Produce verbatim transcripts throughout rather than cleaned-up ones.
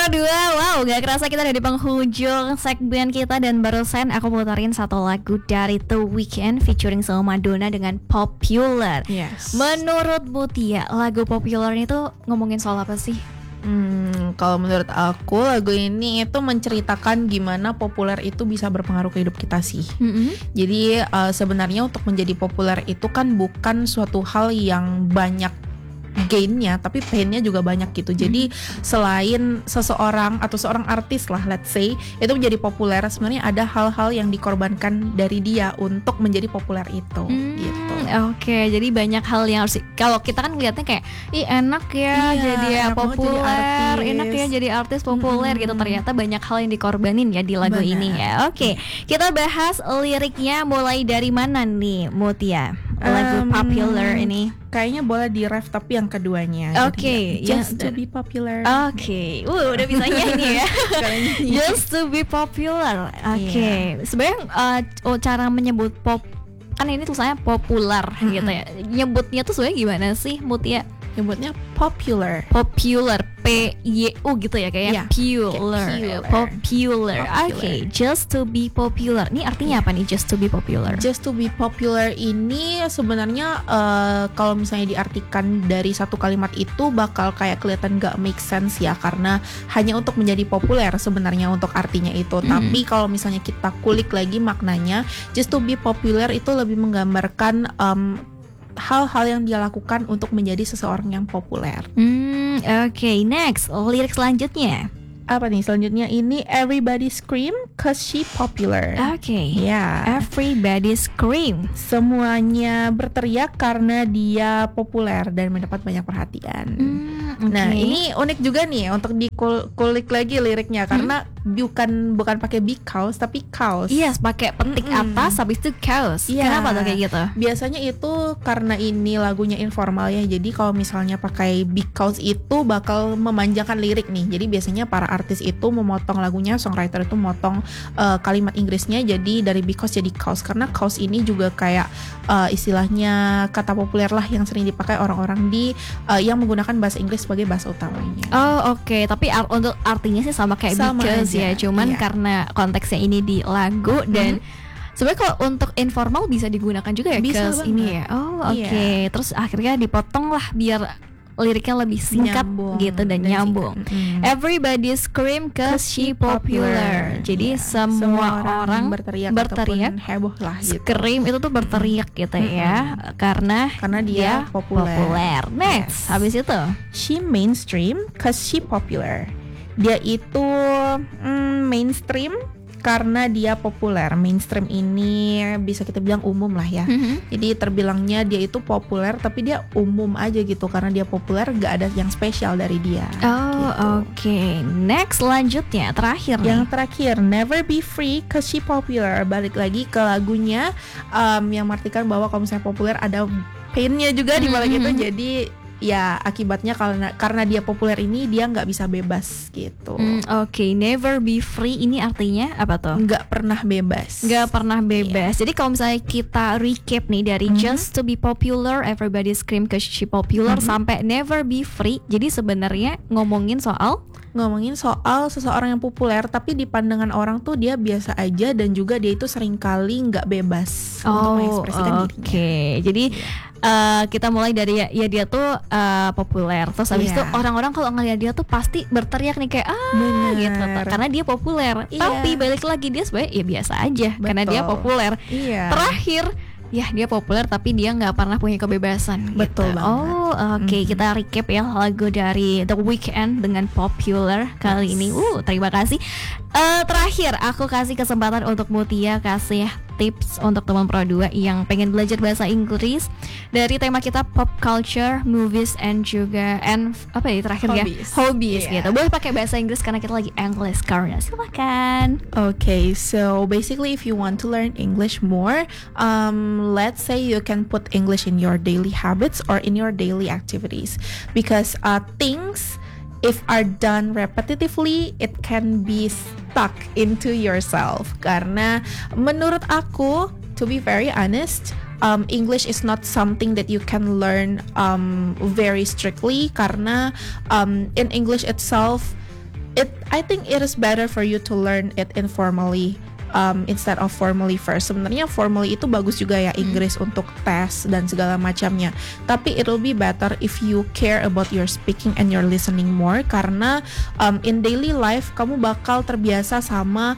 Pro dua, wow gak kerasa kita udah di penghujung segmen kita. Dan barusan aku puterin satu lagu dari The Weeknd featuring sama Madonna dengan Popular. Yes. Menurut Mutia, lagu Popular itu ngomongin soal apa sih? Hmm, kalau menurut aku lagu ini itu menceritakan gimana populer itu bisa berpengaruh ke hidup kita sih. Mm-hmm. Jadi uh, sebenarnya untuk menjadi populer itu kan bukan suatu hal yang banyak gainnya, tapi painnya juga banyak gitu. Jadi hmm. selain seseorang atau seorang artis lah, let's say itu menjadi populer, sebenarnya ada hal-hal yang dikorbankan dari dia untuk menjadi populer itu. Hmm, gitu. Oke, okay, jadi banyak hal yang harus. Kalau kita kan ngeliatnya kayak, ih enak ya iya, jadi ya populer, jadi enak ya jadi artis populer hmm. gitu. Ternyata banyak hal yang dikorbanin ya di lagu Benar. ini ya. Oke, okay, kita bahas liriknya mulai dari mana nih, Mutia? Lagu um, Popular ini. Kayaknya boleh di ref tapi yang keduanya. Oke, okay, just yeah, to be popular. Oke, okay. uh, udah bisa nyanyi ya. Just to be popular. Oke, okay. yeah. Sebenarnya uh, oh, cara menyebut pop kan ini tulisannya populer mm-hmm. gitu ya. Nyebutnya tuh sebenarnya gimana sih, Mutia? Nyebutnya popular. Popular, P Y U gitu ya kayaknya. Yeah. Popular. Popular. Popular. Oke, okay. Just to be popular. Ini artinya yeah. apa nih just to be popular? Just to be popular ini sebenarnya uh, kalau misalnya diartikan dari satu kalimat itu bakal kayak kelihatan gak make sense ya, karena hanya untuk menjadi populer sebenarnya untuk artinya itu. Mm. Tapi kalau misalnya kita kulik lagi maknanya, just to be popular itu lebih menggambarkan um, hal-hal yang dia lakukan untuk menjadi seseorang yang populer. Hmm, oke, okay. Next, lirik selanjutnya. Apa nih selanjutnya ini? Everybody scream cause she popular. Oke. Okay. Ya. Yeah. Everybody scream. Semuanya berteriak karena dia populer dan mendapat banyak perhatian. Hmm, okay. Nah, ini unik juga nih untuk dikulik lagi liriknya karena hmm? bukan bukan pakai because tapi cause. Iya, yes, pakai petik mm-hmm. atas habis itu cause. Yeah. Kenapa tuh kayak gitu? Biasanya itu karena ini lagunya informal ya. Jadi kalau misalnya pakai because itu bakal memanjangkan lirik nih. Jadi biasanya para artis itu memotong lagunya, songwriter itu memotong uh, kalimat Inggrisnya jadi dari because jadi cause, karena cause ini juga kayak uh, istilahnya kata populer lah yang sering dipakai orang-orang di uh, yang menggunakan bahasa Inggris sebagai bahasa utamanya. Oh oke, okay. Tapi ar- untuk artinya sih sama kayak sama because aja. ya, cuman iya. karena konteksnya ini di lagu dan mm-hmm. sebenarnya kalau untuk informal bisa digunakan juga ya bisa cause ini ya. Oh oke, okay. iya. Terus akhirnya dipotong lah biar liriknya lebih singkat nyambung, gitu dan, dan nyambung. Mm. Everybody scream cause she popular. Jadi yeah. semua, semua orang, orang berteriak, berteriak heboh lah gitu. Scream itu tuh berteriak gitu mm-hmm. ya, karena karena dia, dia populer. populer. Next, yes. habis itu she mainstream cause she popular. Dia itu mm, mainstream karena dia populer. Mainstream ini bisa kita bilang umum lah ya. Mm-hmm. Jadi terbilangnya dia itu populer tapi dia umum aja gitu, karena dia populer gak ada yang spesial dari dia. Oh gitu. Oke, okay. Next selanjutnya terakhir Yang nih. terakhir never be free cause she popular. Balik lagi ke lagunya um, yang mengartikan bahwa kalau misalnya populer ada painnya juga di balik mm-hmm. itu. Jadi ya akibatnya karena karena dia populer ini dia nggak bisa bebas gitu. Mm, Oke, okay. Never be free ini artinya apa tuh? Nggak pernah bebas. Nggak pernah bebas. Yeah. Jadi kalau misalnya kita recap nih dari mm-hmm. just to be popular, everybody scream cause she popular mm-hmm. sampai never be free. Jadi sebenarnya ngomongin soal ngomongin soal seseorang yang populer tapi di pandangan orang tuh dia biasa aja, dan juga dia itu seringkali nggak bebas oh, untuk mengekspresikan okay. dirinya. Oke, jadi uh, kita mulai dari ya, ya dia tuh uh, populer, terus habis yeah. itu orang-orang kalau ngeliat dia tuh pasti berteriak nih kayak ah Bener. gitu, karena dia populer. Yeah. Tapi balik lagi dia sebenarnya ya biasa aja. Betul. Karena dia populer. Yeah. Terakhir ya dia populer tapi dia nggak pernah punya kebebasan. Betul gitu. banget. Oh oke, okay. mm-hmm. kita recap ya lagu dari The Weeknd dengan Popular kali yes. ini. Uh terima kasih. Uh, terakhir aku kasih kesempatan untuk Mutia kasih tips untuk teman Pro dua yang pengen belajar bahasa Inggris dari tema kita pop culture, movies, and juga and apa ya terakhir hobbies. ya hobbies yeah. gitu. Boleh pakai bahasa Inggris karena kita lagi English karena silakan. Okay, so basically if you want to learn English more, um, let's say you can put English in your daily habits or in your daily activities, because uh, things if are done repetitively, it can be stuck into yourself. Karena menurut aku, to be very honest, um, English is not something that you can learn um, very strictly. Karena um, in English itself, it I think it is better for you to learn it informally um, instead of formally first. Sebenarnya formally itu bagus juga ya Inggris hmm. untuk tes dan segala macamnya. Tapi it will be better if you care about your speaking and your listening more, karena um, in daily life kamu bakal terbiasa sama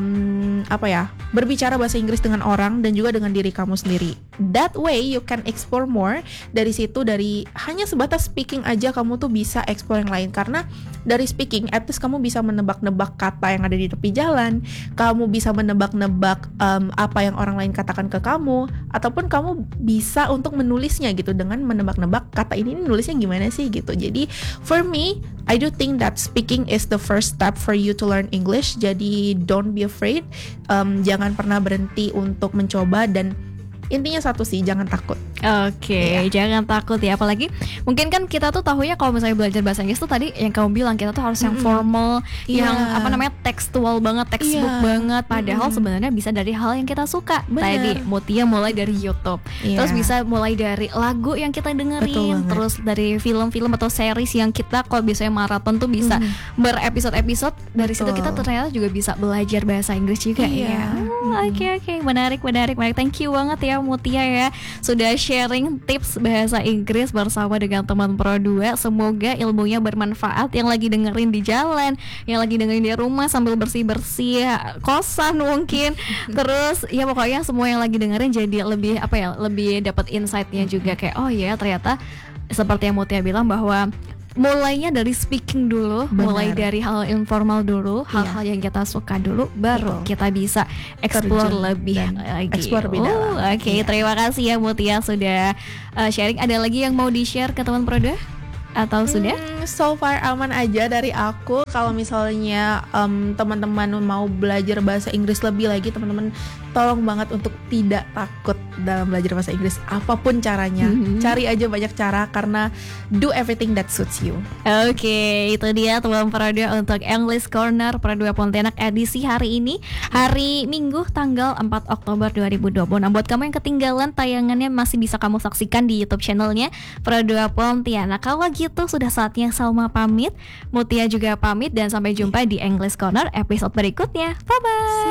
um, apa ya berbicara bahasa Inggris dengan orang dan juga dengan diri kamu sendiri. That way you can explore more. Dari situ, dari hanya sebatas speaking aja kamu tuh bisa explore yang lain. Karena dari speaking at least kamu bisa menebak-nebak kata yang ada di tepi jalan, kamu bisa menebak-nebak um, apa yang orang lain katakan ke kamu, ataupun kamu bisa untuk menulisnya gitu dengan menebak-nebak kata ini, ini nulisnya gimana sih gitu. Jadi for me, I do think that speaking is the first step for you to learn English. Jadi don't be afraid, um, jangan pernah berhenti untuk mencoba, dan intinya satu sih, jangan takut. Oke, okay, yeah. Jangan takut ya. Apalagi mungkin kan kita tuh tahunya kalau misalnya belajar bahasa Inggris tuh tadi yang kamu bilang kita tuh harus mm-hmm. yang formal, yeah. yang apa namanya tekstual banget, textbook yeah. banget. Padahal mm-hmm. sebenarnya bisa dari hal yang kita suka. Bener. Tadi Mutia mulai dari YouTube, yeah. terus bisa mulai dari lagu yang kita dengerin, terus dari film-film atau series yang kita kalau biasanya maraton tuh bisa mm. berepisode-episode. Dari Betul. Situ kita ternyata juga bisa belajar bahasa Inggris juga. Iya. Oke oke, menarik menarik menarik. Thank you banget ya Mutia ya sudah sharing tips bahasa Inggris bersama dengan teman Pro dua. Semoga ilmunya bermanfaat yang lagi dengerin di jalan, yang lagi dengerin di rumah sambil bersih-bersih kosan mungkin. Terus ya pokoknya semua yang lagi dengerin jadi lebih apa ya, lebih dapat insight-nya juga, kayak oh ya ternyata seperti yang Mutia bilang bahwa mulainya dari speaking dulu, Benar. mulai dari hal informal dulu, hal-hal yeah. yang kita suka dulu, baru Betul. kita bisa explore Terjun lebih lagi. Explore lebih dalam. Oh, Oke, okay. yeah. terima kasih ya Mutia sudah uh, sharing. Ada lagi yang mau di-share ke teman Pro dua? Atau sudah? Hmm, so far aman aja dari aku. Kalau misalnya um, teman-teman mau belajar bahasa Inggris lebih lagi, teman-teman tolong banget untuk tidak takut dalam belajar bahasa Inggris. Apapun caranya, mm-hmm. cari aja banyak cara, karena do everything that suits you. Oke, okay, itu dia teman Pro dua untuk English Corner Pro dua Pontianak edisi hari ini, hari Minggu tanggal empat Oktober dua ribu dua puluh enam. Buat kamu yang ketinggalan tayangannya masih bisa kamu saksikan di YouTube channelnya Pro dua Pontianak. Kalau gitu sudah saatnya Salma pamit, Mutia juga pamit, dan sampai jumpa di English Corner episode berikutnya. Bye bye.